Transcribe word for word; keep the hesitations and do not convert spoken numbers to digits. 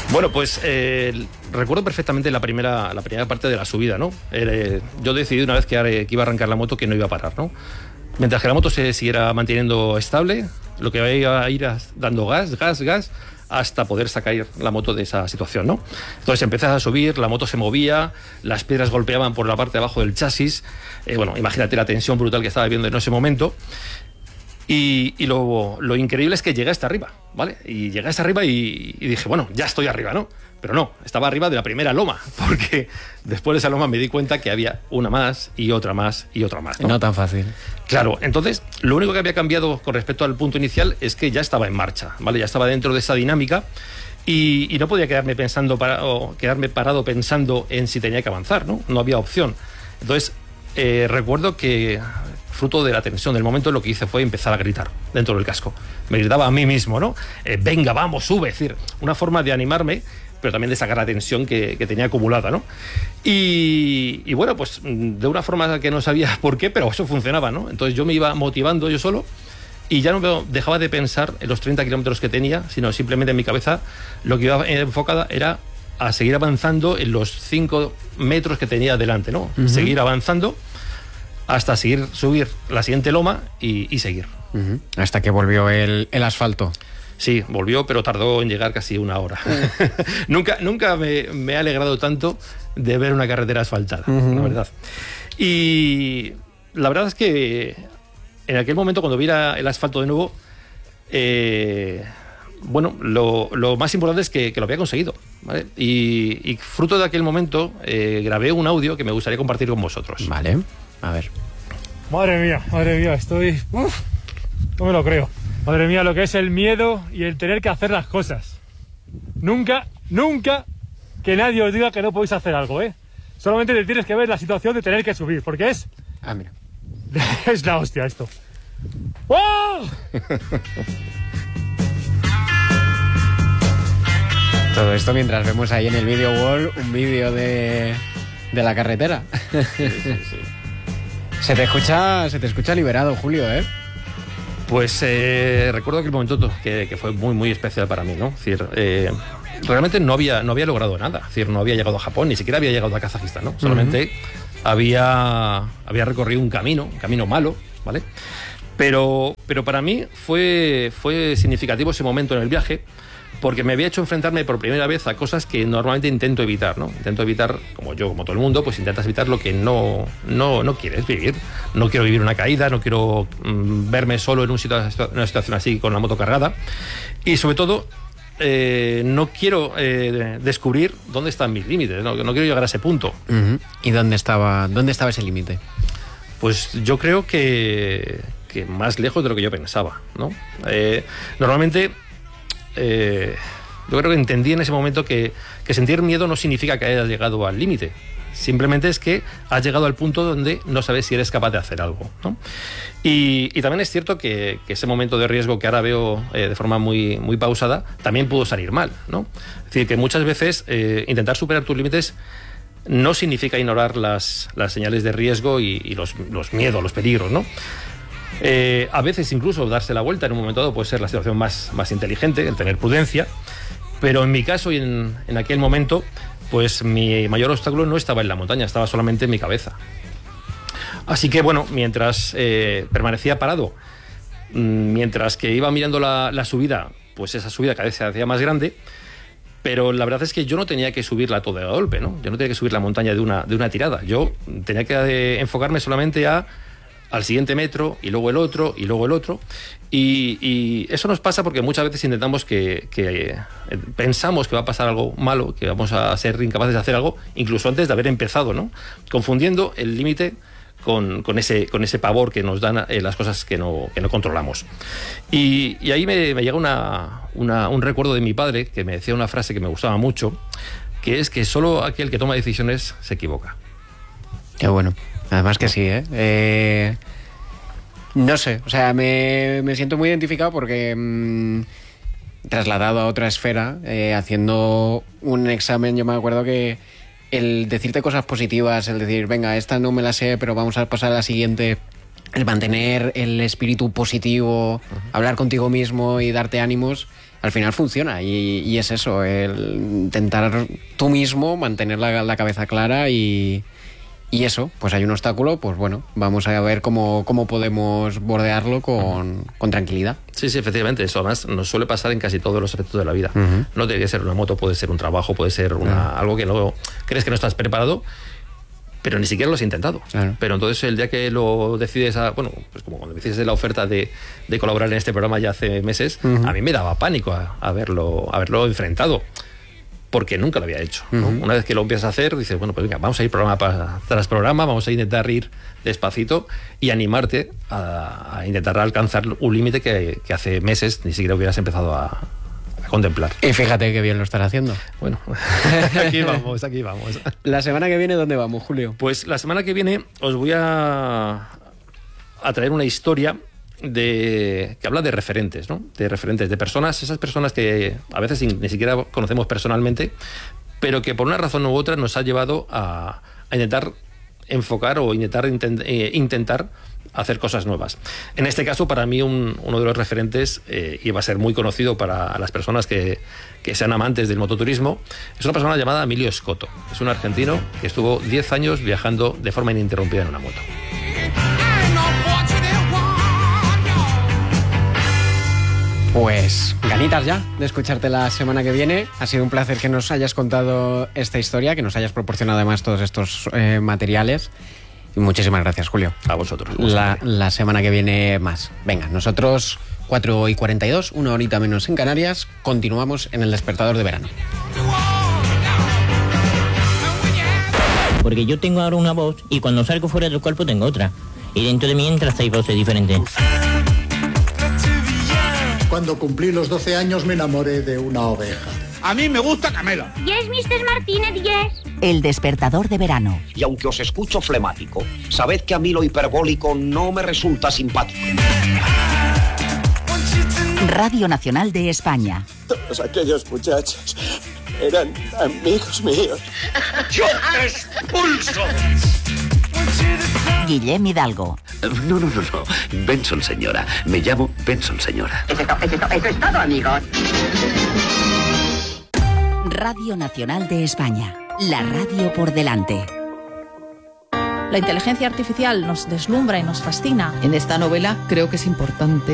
Bueno, pues eh, recuerdo perfectamente la primera, la primera parte de la subida, ¿no? Eh, yo decidí una vez que, que iba a arrancar la moto que no iba a parar, ¿no? Mientras que la moto se siguiera manteniendo estable, lo que iba a ir dando gas, gas, gas, hasta poder sacar la moto de esa situación, ¿no? Entonces empecé a subir, la moto se movía, las piedras golpeaban por la parte de abajo del chasis, eh, bueno, imagínate la tensión brutal que estaba viviendo en ese momento. Y, y lo, lo increíble es que llegué hasta arriba, ¿vale? Y llegué hasta arriba y, y dije, bueno, ya estoy arriba, ¿no? Pero no, estaba arriba de la primera loma, porque después de esa loma me di cuenta que había una más y otra más y otra más, ¿no? No tan fácil. Claro, entonces lo único que había cambiado con respecto al punto inicial es que ya estaba en marcha, ¿vale? Ya estaba dentro de esa dinámica y, y no podía quedarme pensando para, o quedarme parado pensando en si tenía que avanzar, ¿no? No había opción. Entonces eh, recuerdo que, fruto de la tensión del momento, lo que hice fue empezar a gritar dentro del casco. Me gritaba a mí mismo, ¿no? Eh, venga, vamos, sube. Es decir, una forma de animarme, pero también de sacar la tensión que, que tenía acumulada, ¿no? Y, y bueno, pues de una forma que no sabía por qué, pero eso funcionaba, ¿no? Entonces yo me iba motivando yo solo y ya no me dejaba de pensar en los treinta kilómetros que tenía, sino simplemente en mi cabeza lo que iba enfocada era a seguir avanzando en los cinco metros que tenía delante, ¿no? Uh-huh. Seguir avanzando hasta seguir, subir la siguiente loma y, y seguir. Uh-huh. Hasta que volvió el, el asfalto. Sí, volvió, pero tardó en llegar casi una hora. nunca nunca me, me ha alegrado tanto de ver una carretera asfaltada, uh-huh. la verdad. Y la verdad es que en aquel momento, cuando vi el asfalto de nuevo, eh, bueno, lo, lo más importante es que, que lo había conseguido, ¿vale? Y, y fruto de aquel momento eh, grabé un audio que me gustaría compartir con vosotros. Vale, a ver. Madre mía, madre mía, estoy... Uf, no me lo creo. Madre mía, lo que es el miedo y el tener que hacer las cosas. Nunca, nunca que nadie os diga que no podéis hacer algo, ¿eh? Solamente te tienes que ver la situación de tener que subir, porque es... Ah, mira. Es la hostia esto. ¡Oh! Todo esto mientras vemos ahí en el video wall un vídeo de, de la carretera. Sí, sí, sí. Se te escucha, se te escucha liberado, Julio, ¿eh? Pues eh, recuerdo aquel momento que, que fue muy, muy especial para mí, ¿no? Es decir, eh, realmente no había, no había logrado nada. Es decir, no había llegado a Japón, ni siquiera había llegado a Kazajistán, ¿no? Solamente uh-huh. había, había recorrido un camino, un camino malo, ¿vale? Pero, pero para mí fue, fue significativo ese momento en el viaje, porque me había hecho enfrentarme por primera vez a cosas que normalmente intento evitar, ¿no? Intento evitar, como yo, como todo el mundo, pues intentas evitar lo que no, no, no quieres vivir. No quiero vivir una caída, no quiero mmm, verme solo en un situa- una situación así con la moto cargada. Y sobre todo, eh, no quiero eh, descubrir dónde están mis límites, ¿no? No quiero llegar a ese punto. Uh-huh. ¿Y dónde estaba, dónde estaba ese límite? Pues yo creo que, que más lejos de lo que yo pensaba, ¿no? Eh, normalmente... Eh, yo creo que entendí en ese momento que, que sentir miedo no significa que hayas llegado al límite. Simplemente es que has llegado al punto donde no sabes si eres capaz de hacer algo, ¿no? Y, y también es cierto que, que ese momento de riesgo que ahora veo eh, de forma muy, muy pausada también pudo salir mal, ¿no? Es decir, que muchas veces eh, intentar superar tus límites no significa ignorar las, las señales de riesgo y, y los, los miedos, los peligros, ¿no? Eh, a veces incluso darse la vuelta en un momento dado puede ser la situación más, más inteligente, el tener prudencia, pero en mi caso y en, en aquel momento, pues mi mayor obstáculo no estaba en la montaña, estaba solamente en mi cabeza. Así que bueno, mientras eh, permanecía parado, mientras que iba mirando la, la subida, pues esa subida cada vez se hacía más grande, pero la verdad es que yo no tenía que subirla todo de golpe, ¿no? Yo no tenía que subir la montaña de una, de una tirada, yo tenía que eh, enfocarme solamente a al siguiente metro, y luego el otro, y luego el otro. Y, y eso nos pasa porque muchas veces intentamos que, que eh, pensamos que va a pasar algo malo, que vamos a ser incapaces de hacer algo, incluso antes de haber empezado, ¿no? Confundiendo el límite con, con, ese, con ese pavor que nos dan eh, las cosas que no, que no controlamos. Y, y ahí me, me llega una, una, un recuerdo de mi padre, que me decía una frase que me gustaba mucho, que es que solo aquel que toma decisiones se equivoca. Qué bueno. Además que sí, ¿eh? eh no sé, o sea, me, me siento muy identificado porque mmm, trasladado a otra esfera, eh, haciendo un examen, yo me acuerdo que el decirte cosas positivas, el decir, venga, esta no me la sé, pero vamos a pasar a la siguiente, el mantener el espíritu positivo, uh-huh. hablar contigo mismo y darte ánimos, al al final funciona y, y es eso, el intentar tú mismo mantener la, la cabeza clara y, y eso, pues hay un obstáculo, pues bueno, vamos a ver cómo, cómo podemos bordearlo con, con tranquilidad. Sí, sí, efectivamente, eso además nos suele pasar en casi todos los aspectos de la vida. Uh-huh. No tiene que ser una moto, puede ser un trabajo, puede ser una, uh-huh. algo que luego crees que no estás preparado, pero ni siquiera lo has intentado. Claro. Pero entonces el día que lo decides, a, bueno, pues como cuando me hiciste la oferta de, de colaborar en este programa ya hace meses, uh-huh. a mí me daba pánico a, a verlo, haberlo enfrentado, porque nunca lo había hecho, ¿no? Uh-huh. Una vez que lo empiezas a hacer, dices, bueno, pues venga, vamos a ir programa para, tras programa, vamos a intentar ir despacito y animarte a, a intentar alcanzar un límite que, que hace meses ni siquiera hubieras empezado a contemplar. Y fíjate qué bien lo estás haciendo. Bueno, aquí vamos, aquí vamos. La semana que viene, ¿dónde vamos, Julio? Pues la semana que viene os voy a, a traer una historia de que habla de referentes, ¿no? De referentes, de personas, esas personas que a veces ni siquiera conocemos personalmente, pero que por una razón u otra nos ha llevado a, a intentar enfocar o intentar, intent, eh, intentar hacer cosas nuevas. En este caso, para mí, un, uno de los referentes, eh, y va a ser muy conocido para las personas que, que sean amantes del mototurismo, es una persona llamada Emilio Scotto. Es un argentino que estuvo diez años viajando de forma ininterrumpida en una moto. Pues ganitas ya de escucharte la semana que viene. Ha sido un placer que nos hayas contado esta historia, que nos hayas proporcionado además todos estos eh, materiales. Y muchísimas gracias, Julio. A vosotros. La, la semana que viene más. Venga, nosotros cuatro y cuarenta y dos, una horita menos en Canarias, continuamos en el despertador de verano. Porque yo tengo ahora una voz y cuando salgo fuera del cuerpo tengo otra. Y dentro de mí entran seis voces diferentes. Cuando cumplí los doce años me enamoré de una oveja. A mí me gusta Camela. Yes, mister Martínez, yes. El despertador de verano. Y aunque os escucho flemático, sabed que a mí lo hiperbólico no me resulta simpático. Radio Nacional de España. Todos aquellos muchachos eran amigos míos. ¡Yo te expulso! Guillem Hidalgo. No, no, no, no. Benson, señora. Me llamo Benson, señora. Eso es todo, eso es todo, eso es todo, amigos. Radio Nacional de España. La radio por delante. La inteligencia artificial nos deslumbra y nos fascina. En esta novela creo que es importante